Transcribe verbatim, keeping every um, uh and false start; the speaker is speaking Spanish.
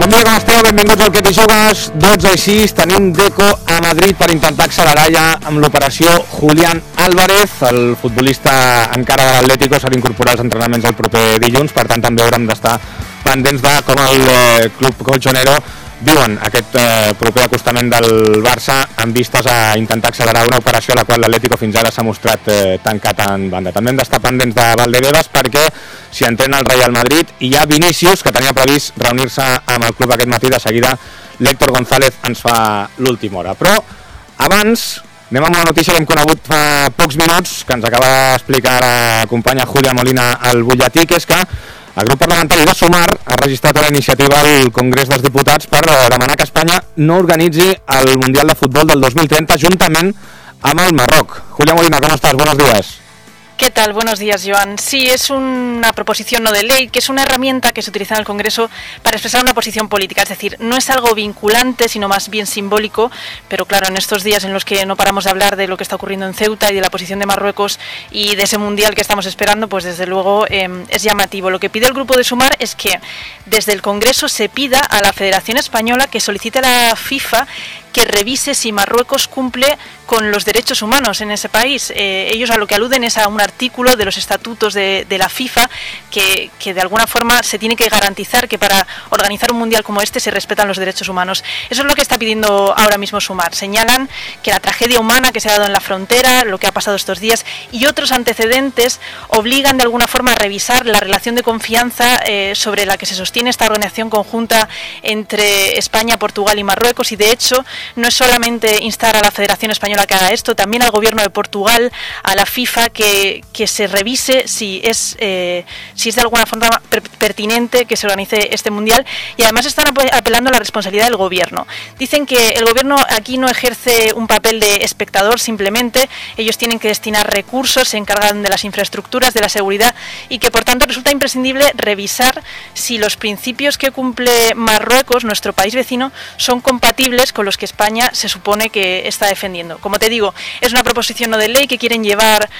Bon dia, com esteu? Benvinguts al Que t'hi jugues. dotze i sis, tenim Deco a Madrid per intentar accelerar ja amb l'operació Julián Álvarez. El futbolista encara de l'Atlético s'ha d'incorporar als entrenaments el proper dilluns, per tant també haurem d'estar pendents de com el eh, club colchonero viuen aquest eh, proper acostament del Barça amb vistes a intentar accelerar una operació a la qual l'Atlético fins ara s'ha mostrat eh, tancat en banda. També hem d'estar pendents de Valdebebas perquè s'hi entrena el Real Madrid i hi ha Vinícius, que tenia previst reunir-se amb el club aquest matí. De seguida l'Héctor González ens fa l'última hora. Però abans anem amb una notícia que hem conegut fa pocs minuts, que ens acaba d'explicar la companya Júlia Molina al butlletí, que és que el grup parlamentari de Sumar ha registrat una iniciativa al Congrés dels Diputats per demanar que Espanya no organitzi el Mundial de Futbol del dos mil trenta juntament amb el Marroc. Júlia Molina, ¿cómo estás? Buenos días. ¿Qué tal? Buenos días, Joan. Sí, es una proposición no de ley, que es una herramienta que se utiliza en el Congreso para expresar una posición política. Es decir, no es algo vinculante, sino más bien simbólico, pero claro, en estos días en los que no paramos de hablar de lo que está ocurriendo en Ceuta y de la posición de Marruecos y de ese Mundial que estamos esperando, pues desde luego eh, es llamativo. Lo que pide el Grupo de Sumar es que desde el Congreso se pida a la Federación Española que solicite a la FIFA que revise si Marruecos cumple con los derechos humanos en ese país. Eh, ellos a lo que aluden es a un artículo de los estatutos de, de la FIFA que, que de alguna forma se tiene que garantizar que para organizar un mundial como este se respetan los derechos humanos. Eso es lo que está pidiendo ahora mismo Sumar. Señalan que la tragedia humana que se ha dado en la frontera, lo que ha pasado estos días y otros antecedentes obligan de alguna forma a revisar la relación de confianza eh, sobre la que se sostiene esta organización conjunta entre España, Portugal y Marruecos, y de hecho no es solamente instar a la Federación Española que haga esto, también al Gobierno de Portugal, a la FIFA, que, que se revise si es, eh, si es de alguna forma per pertinente que se organice este Mundial, y además están apelando a la responsabilidad del Gobierno. Dicen que el Gobierno aquí no ejerce un papel de espectador simplemente, ellos tienen que destinar recursos, se encargan de las infraestructuras, de la seguridad, y que por tanto resulta imprescindible revisar si los principios que cumple Marruecos, nuestro país vecino, son compatibles con los que España se supone que está defendiendo. Como te digo, es una proposición no de ley que quieren llevar